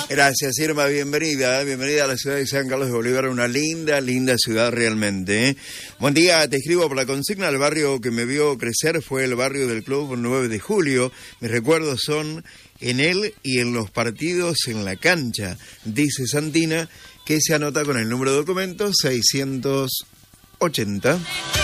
Gracias, Irma, bienvenida a la ciudad de San Carlos de Bolívar, una linda ciudad realmente. Buen día, te escribo por la consigna. El barrio que me vio crecer fue el barrio del Club 9 de Julio. Mis recuerdos son en él y en los partidos en la cancha, dice Santina, que se anota con el número de documento 680.